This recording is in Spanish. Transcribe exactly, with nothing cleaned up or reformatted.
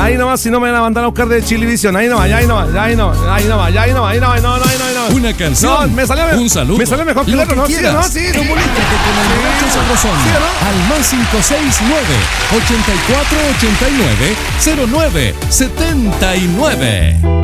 Ahí nomás, si no me van a mandar a buscar de Chilevisión. Ahí nomás, ya ahí nomás, ya ahí nomás, ahí nomás, ya ahí nomás, ahí nomás, no, no, ahí no, no. Una canción, no, me salió, un saludo, me salió mejor que el lo otro, que ¿no? Sí, quieras. no, sí. Comunícate con el Borracho Sabrosón ¿Sí o no? al más cinco seis nueve, ochenta y cuatro ochenta y nueve, cero nueve setenta y nueve.